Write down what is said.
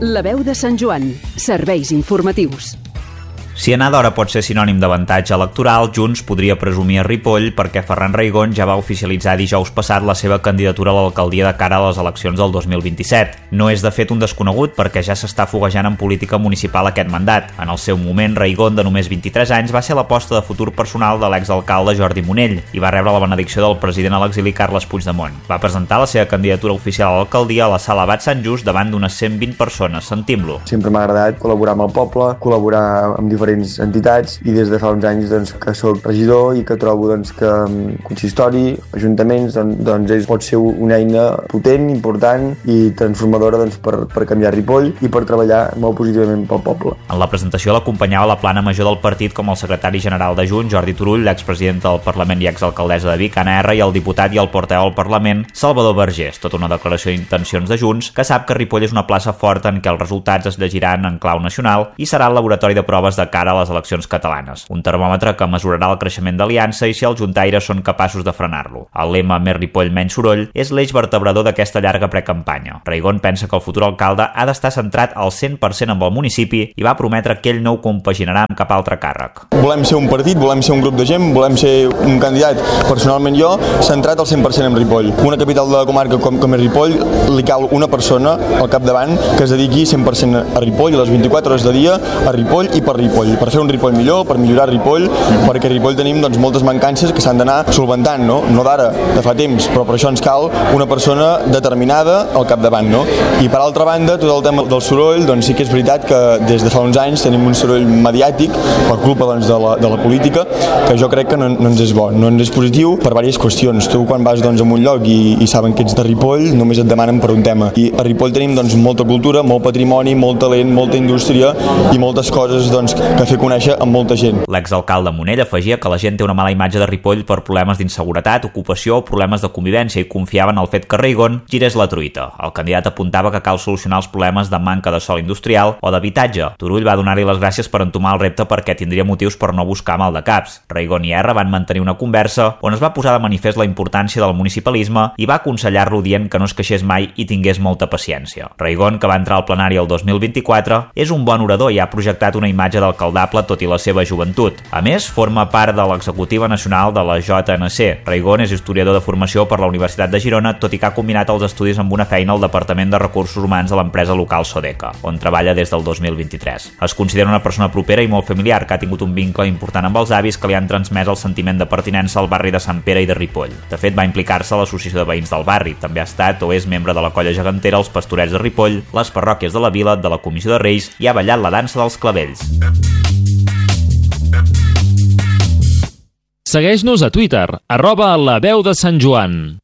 La veu de Sant Joan. Serveis informatius. Si anar d'hora pot ser sinònim d'avantatge electoral, Junts podria presumir a Ripoll perquè Ferran Raigón ja va oficialitzar dijous passat la seva candidatura a l'alcaldia de cara a les eleccions del 2027. No és de fet un desconegut perquè ja s'està foguejant en política municipal aquest mandat. En el seu moment, Raigón, de només 23 anys, va ser l'aposta de futur personal de l'exalcalde Jordi Monell i va rebre la benedicció del president a l'exili Carles Puigdemont. Va presentar la seva candidatura oficial a l'alcaldia a la sala Abat Sant Just davant d'unes 120 persones. Sentim-lo. Sempre m'ha agradat col·laborar amb el poble, col·laborar amb diferents entitats i des de fa uns anys que soc regidor i que trobo que consistori, ajuntaments, pot ser una eina potent, important i transformadora per canviar Ripoll i per treballar molt positivament pel poble. En la presentació l'acompanyava la plana major del partit com el secretari general de Junts, Jordi Turull, l'expresidenta del Parlament i exalcaldessa de Vic, Anna R, i el diputat i el portaveu al Parlament, Salvador Vergés. Tota una declaració d'intencions de Junts que sap que Ripoll és una plaça forta en què els resultats es llegiran en clau nacional i serà el laboratori de proves de cara a les eleccions catalanes. Un termòmetre que mesurarà el creixement d'Aliança i si els juntaires són capaços de frenar-lo. El lema Més Ripoll, menys soroll és l'eix vertebrador d'aquesta llarga precampanya. Raigón pensa que el futur alcalde ha d'estar centrat al 100% amb el municipi i va prometre que ell no ho compaginarà amb cap altre càrrec. Volem ser un partit, volem ser un grup de gent, volem ser un candidat, personalment jo, centrat al 100% en Ripoll. Una capital de la comarca com és Ripoll li cal una persona al capdavant que es dediqui 100% a Ripoll i les 24 hores de dia a Ripoll i per Ripoll, per fer un Ripoll millor, per millorar Ripoll, perquè a Ripoll tenim moltes mancances que s'han d'anar solventant, no d'ara, de fa temps, però per això ens cal una persona determinada al capdavant, no? I per altra banda, tot el tema del soroll, sí que és veritat que des de fa uns anys tenim un soroll mediàtic per culpa de la política, que jo crec que no ens és bo, no ens és positiu per diverses qüestions. Tu quan vas a un lloc i saben que ets de Ripoll, només et demanen per un tema. I a Ripoll tenim molta cultura, molt patrimoni, molt talent, molta indústria i moltes coses que fer conèixer amb molta gent. L'exalcalde Monell afegia que la gent té una mala imatge de Ripoll per problemes d'inseguretat, ocupació o problemes de convivència i confiava en el fet que Raigón girés la truita. El candidat apuntava que cal solucionar els problemes de manca de sòl industrial o d'habitatge. Turull va donar-li les gràcies per entomar el repte perquè tindria motius per no buscar maldecaps. Raigón i R van mantenir una conversa on es va posar de manifest la importància del municipalisme i va aconsellar-lo dient que no es queixés mai i tingués molta paciència. Raigón, que va entrar al plenari el 2024, és un bon orador i ha projectat una imatge d'alcaldable tot i la seva joventut. A més, forma part de l'executiva nacional de la JNC. Raigón és historiador de formació per la Universitat de Girona, tot i que ha combinat els estudis amb una feina al Departament de Recursos Humans de l'empresa local Sodeca, on treballa des del 2023. Es considera una persona propera i molt familiar, que ha tingut un vincle important amb els avis que li han transmès el sentiment de pertinença al barri de Sant Pere i de Ripoll. De fet, va implicar-se a l'Associació de Veïns del Barri. També ha estat o és membre de la colla gegantera Els Pastorets de Ripoll, les parròquies de la Vila, de la Comissió de Reis i ha ballat la dansa dels clavells. Segueix-nos a Twitter, @La Veu de Sant Joan.